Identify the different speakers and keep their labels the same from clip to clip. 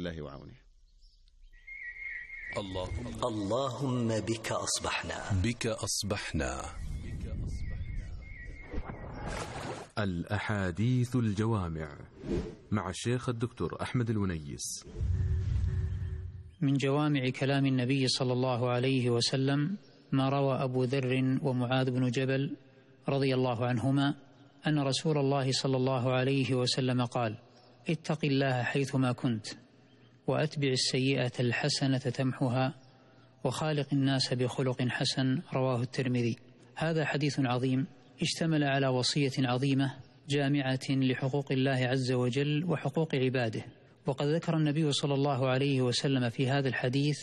Speaker 1: الله وعونه.
Speaker 2: اللهم بك أصبحنا.
Speaker 3: الأحاديث الجوامع مع الشيخ الدكتور أحمد الونيس.
Speaker 4: من جوامع كلام النبي صلى الله عليه وسلم ما روى أبو ذر ومعاذ بن جبل رضي الله عنهما أن رسول الله صلى الله عليه وسلم قال: اتق الله حيثما كنت، وأتبع السيئة الحسنة تمحها، وخالق الناس بخلق حسن. رواه الترمذي. هذا حديث عظيم اشتمل على وصية عظيمة جامعة لحقوق الله عز وجل وحقوق عباده. وقد ذكر النبي صلى الله عليه وسلم في هذا الحديث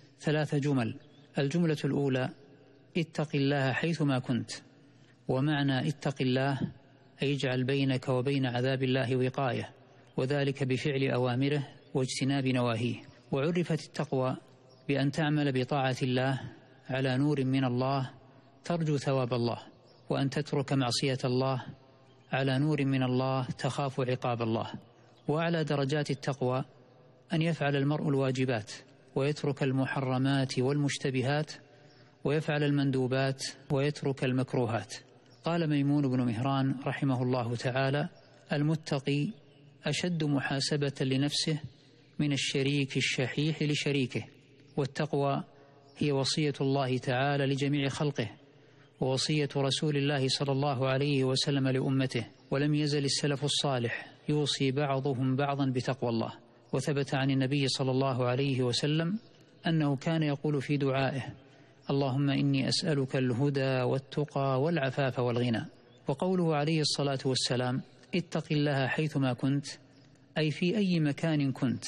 Speaker 4: 3 جمل. الجملة الأولى: اتق الله حيثما كنت. ومعنى اتق الله أي اجعل بينك وبين عذاب الله وقاية، وذلك بفعل أوامره واجتناب نواهيه. وعرفت التقوى بأن تعمل بطاعة الله على نور من الله ترجو ثواب الله، وأن تترك معصية الله على نور من الله تخاف عقاب الله. وأعلى درجات التقوى أن يفعل المرء الواجبات ويترك المحرمات والمشتبهات، ويفعل المندوبات ويترك المكروهات. قال ميمون بن مهران رحمه الله تعالى: المتقي أشد محاسبة لنفسه من الشريك الشحيح لشريكه. والتقوى هي وصية الله تعالى لجميع خلقه، ووصية رسول الله صلى الله عليه وسلم لأمته. ولم يزل السلف الصالح يوصي بعضهم بعضا بتقوى الله. وثبت عن النبي صلى الله عليه وسلم أنه كان يقول في دعائه: اللهم إني أسألك الهدى والتقى والعفاف والغنى. وقوله عليه الصلاة والسلام: اتق الله حيثما كنت، أي في أي مكان كنت،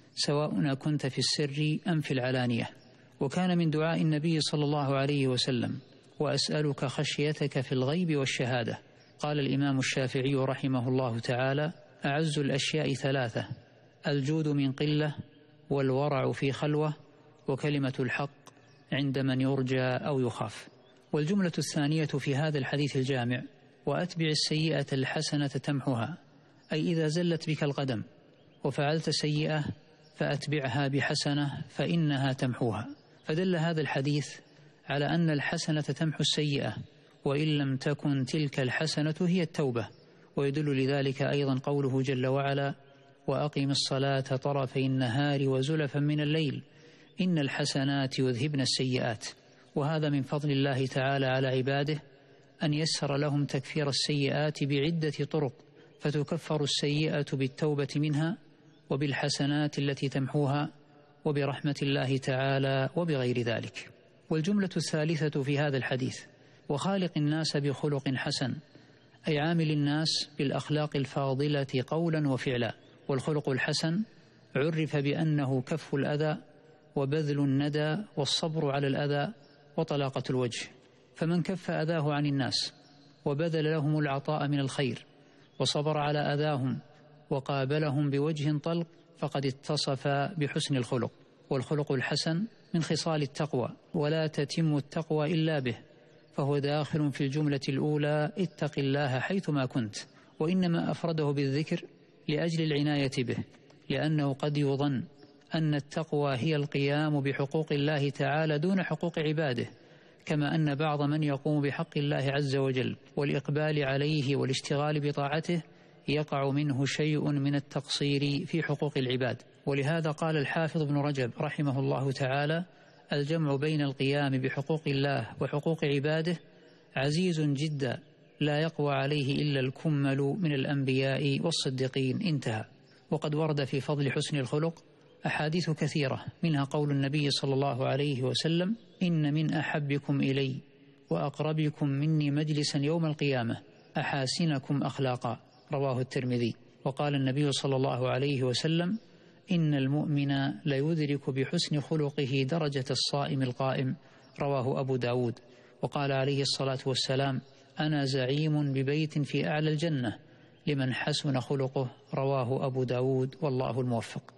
Speaker 4: سواء كنت في السر أم في العلانية. وكان من دعاء النبي صلى الله عليه وسلم: وأسألك خشيتك في الغيب والشهادة. قال الإمام الشافعي رحمه الله تعالى: أعز الأشياء 3: الجود من قلة، والورع في خلوة، وكلمة الحق عند من يرجى أو يخاف. والجملة الثانية في هذا الحديث الجامع: وأتبع السيئة الحسنة تمحها، أي إذا زلت بك القدم وفعلت سيئة فأتبعها بحسنة فإنها تمحوها. فدل هذا الحديث على أن الحسنة تمحو السيئة، وإن لم تكن تلك الحسنة هي التوبة. ويدل لذلك أيضا قوله جل وعلا: وأقم الصلاة طرفي النهار وزلفا من الليل إن الحسنات يذهبن السيئات. وهذا من فضل الله تعالى على عباده أن يسر لهم تكفير السيئات بعدة طرق، فتكفر السيئة بالتوبة منها، وبالحسنات التي تمحوها، وبرحمة الله تعالى، وبغير ذلك. والجملة الثالثة في هذا الحديث: وخالق الناس بخلق حسن، أي عامل الناس بالأخلاق الفاضلة قولا وفعلا. والخلق الحسن عرف بأنه كف الأذى، وبذل الندى، والصبر على الأذى، وطلاقة الوجه. فمن كف أذاه عن الناس وبذل لهم العطاء من الخير، وصبر على أذاهم، وقابلهم بوجه طلق، فقد اتصف بحسن الخلق. والخلق الحسن من خصال التقوى، ولا تتم التقوى إلا به، فهو داخل في الجملة الأولى: اتق الله حيثما كنت. وإنما أفرده بالذكر لأجل العناية به، لأنه قد يظن أن التقوى هي القيام بحقوق الله تعالى دون حقوق عباده، كما أن بعض من يقوم بحق الله عز وجل والإقبال عليه والاشتغال بطاعته يقع منه شيء من التقصير في حقوق العباد. ولهذا قال الحافظ ابن رجب رحمه الله تعالى: الجمع بين القيام بحقوق الله وحقوق عباده عزيز جدا، لا يقوى عليه إلا الكمل من الأنبياء والصديقين. انتهى. وقد ورد في فضل حسن الخلق أحاديث كثيرة، منها قول النبي صلى الله عليه وسلم: إن من أحبكم إلي وأقربكم مني مجلسا يوم القيامة أحاسنكم أخلاقا. رواه الترمذي. وقال النبي صلى الله عليه وسلم: إن المؤمن ليدرك بحسن خلقه درجة الصائم القائم. رواه أبو داود. وقال عليه الصلاة والسلام: أنا زعيم ببيت في أعلى الجنة لمن حسن خلقه. رواه أبو داود، والله الموفق.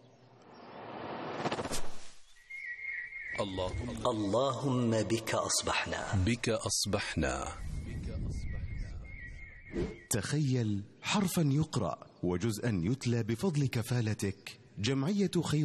Speaker 2: اللهم بك أصبحنا.
Speaker 5: تخيل حرفا يقرأ وجزءا يتلى بفضل كفالتك. جمعية خير